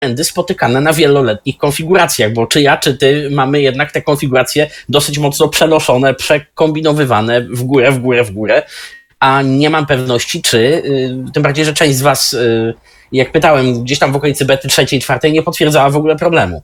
błędy spotykane na wieloletnich konfiguracjach, bo czy ja, czy ty mamy jednak te konfiguracje dosyć mocno przenoszone, przekombinowywane w górę, a nie mam pewności, czy, tym bardziej, że część z was, jak pytałem, gdzieś tam w okolicy bety 3, 4 nie potwierdzała w ogóle problemu.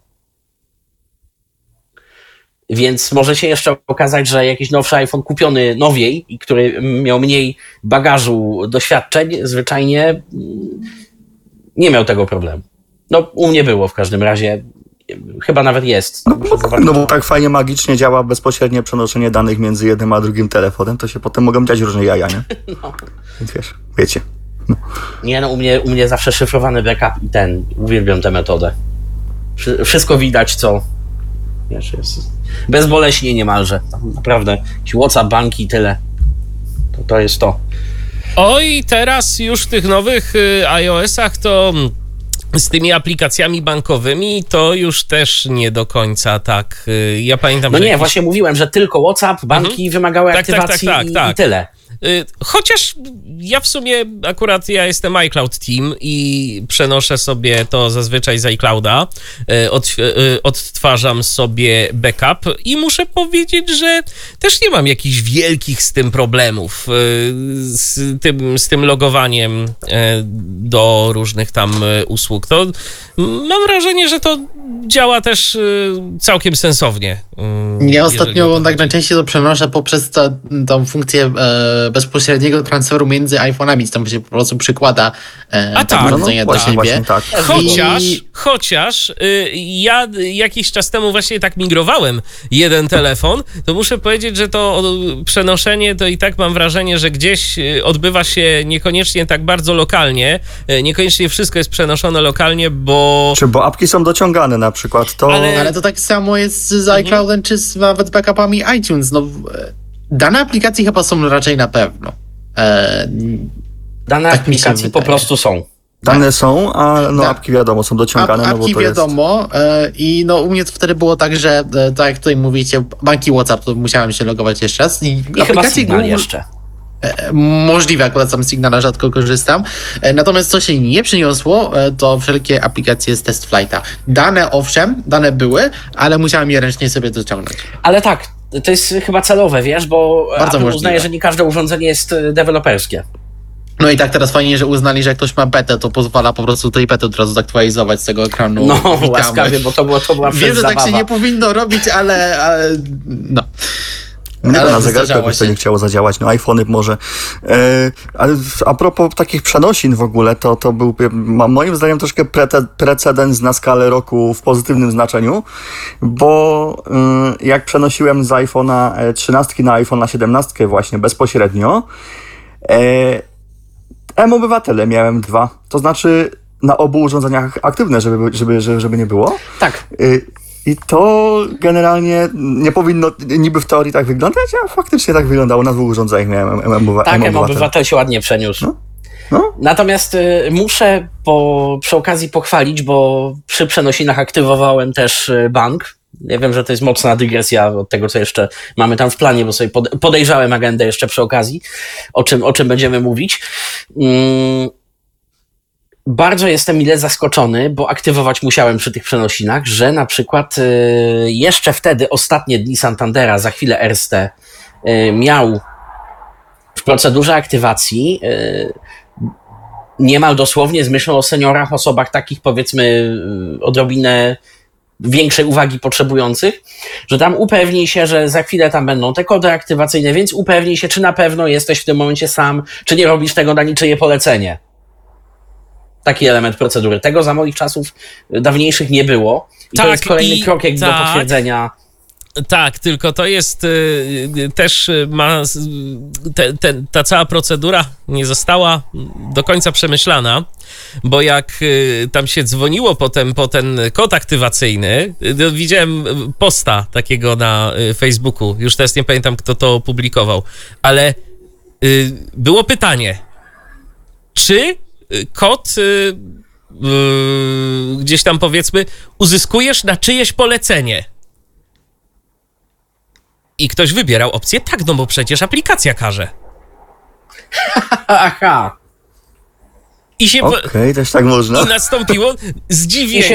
Więc może się jeszcze okazać, że jakiś nowszy iPhone kupiony nowiej i który miał mniej bagażu doświadczeń, zwyczajnie nie miał tego problemu. No, u mnie było w każdym razie. Chyba nawet jest. No bo tak fajnie magicznie działa bezpośrednie przenoszenie danych między jednym a drugim telefonem, to się potem mogą dziać różne jaja, nie? No. Więc wiecie. No. Nie, no u mnie zawsze szyfrowany backup i uwielbiam tę metodę. Wszystko widać, co... Wiesz, jest bezboleśnie niemalże. Naprawdę. WhatsApp, banki i tyle. To jest to. Oj, teraz już w tych nowych iOS-ach to z tymi aplikacjami bankowymi to już też nie do końca tak. Ja pamiętam, no nie, właśnie mówiłem, że tylko WhatsApp, banki wymagały aktywacji i tyle. Chociaż ja w sumie akurat ja jestem iCloud Team i przenoszę sobie to zazwyczaj z iClouda, odtwarzam sobie backup i muszę powiedzieć, że też nie mam jakichś wielkich z tym problemów, z tym logowaniem do różnych tam usług. To mam wrażenie, że to działa też całkiem sensownie. Ja ostatnio tak najczęściej to przenoszę poprzez tą funkcję bezpośredniego transferu między iPhone'ami, tam się po prostu przykłada urządzenie do siebie. Tak. Chociaż ja jakiś czas temu właśnie tak migrowałem jeden telefon, to muszę powiedzieć, że to przenoszenie to i tak mam wrażenie, że gdzieś odbywa się niekoniecznie tak bardzo lokalnie, niekoniecznie wszystko jest przenoszone lokalnie, bo apki są dociągane na przykład, to... Ale to tak samo jest z iCloudem, czy nawet backupami iTunes. No, dane aplikacje chyba są raczej na pewno. Dane tak aplikacji po prostu są. Dane są, a apki wiadomo, są dociągane. Apki no bo to wiadomo i no u mnie to wtedy było tak, że tak jak tutaj mówicie, banki WhatsApp, to musiałem się logować jeszcze raz. I chyba Signal jeszcze. Możliwe, akurat sam Signala rzadko korzystam. Natomiast co się nie przyniosło, to wszelkie aplikacje z Test Flighta. Dane owszem, dane były, ale musiałem je ręcznie sobie dociągnąć. Ale tak, to jest chyba celowe, wiesz, bo bardzo Apple uznaje, że nie każde urządzenie jest deweloperskie. No i tak teraz fajnie, że uznali, że jak ktoś ma betę, to pozwala po prostu tej bety od razu zaktualizować z tego ekranu. No, łaskawie, bo to była wiem, że tak się nie powinno robić, ale no. Nie, na zegarkach by to nie chciało zadziałać, no iPhony może. Ale a propos takich przenosin w ogóle, to był moim zdaniem troszkę precedens na skalę roku w pozytywnym znaczeniu, bo jak przenosiłem z iPhone'a 13 na iPhone'a 17 właśnie bezpośrednio, M-Obywatele miałem 2, to znaczy na obu urządzeniach aktywne, żeby nie było. Tak. I to generalnie nie powinno niby w teorii tak wyglądać, a faktycznie tak wyglądało. Na 2 urządzeniach miałem M-Obywatel. Tak, M-Obywatel się ładnie przeniósł. No? Natomiast muszę przy okazji pochwalić, bo przy przenosinach aktywowałem też bank. Ja wiem, że to jest mocna dygresja od tego, co jeszcze mamy tam w planie, bo sobie podejrzałem agendę jeszcze przy okazji, o czym będziemy mówić. Bardzo jestem mile zaskoczony, bo aktywować musiałem przy tych przenosinach, że na przykład jeszcze wtedy ostatnie dni Santandera, za chwilę Erste, miał w procedurze aktywacji niemal dosłownie z myślą o seniorach, osobach takich powiedzmy odrobinę większej uwagi potrzebujących, że tam upewnij się, że za chwilę tam będą te kody aktywacyjne, więc upewnij się, czy na pewno jesteś w tym momencie sam, czy nie robisz tego na niczyje polecenie. Taki element procedury. Tego za moich czasów dawniejszych nie było. I to jest kolejny krok do potwierdzenia. Tak, tylko to jest też ta cała procedura nie została do końca przemyślana, bo jak tam się dzwoniło potem po ten kod aktywacyjny, widziałem posta takiego na Facebooku, już teraz nie pamiętam, kto to opublikował, ale było pytanie, czy kod gdzieś tam powiedzmy uzyskujesz na czyjeś polecenie? I ktoś wybierał opcję tak, no bo przecież aplikacja każe. Aha. I się Okej, też tak można. i nastąpiło zdziwienie.